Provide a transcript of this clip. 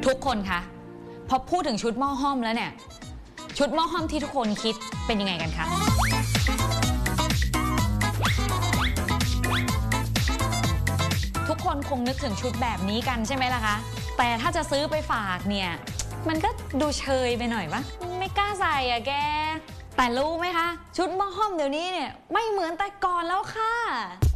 ทุกคนคะพอพูดถึงชุดหม้อห้อมแล้วเนี่ยชุดหม้อห้อมที่ทุกคนคิดเป็นยังไงกันคะทุกคนคงนึกถึงชุดแบบนี้กันใช่ไหมล่ะคะแต่ถ้าจะซื้อไปฝากเนี่ยมันก็ดูเชยไปหน่อยปะไม่กล้าใส่อะแกแต่รู้ไหมคะชุดหม้อห้อมเดี๋ยวนี้เนี่ยไม่เหมือนแต่ก่อนแล้วค่ะ